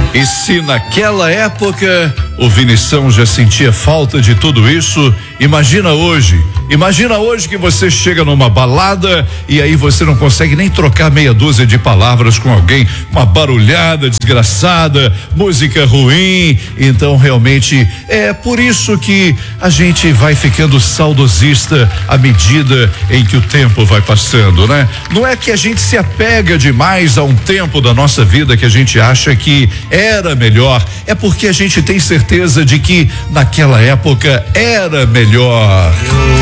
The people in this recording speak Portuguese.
E se naquela época o Vinição já sentia falta de tudo isso, imagina hoje que você chega numa balada e aí você não consegue nem trocar meia dúzia de palavras com alguém, uma barulhada desgraçada, música ruim. Então realmente é por isso que a gente vai ficando saudosista à medida em que o tempo vai passando, né? Não é que a gente se apega demais a um tempo da nossa vida que a gente acha que era melhor, é porque a gente tem certeza de que naquela época era melhor.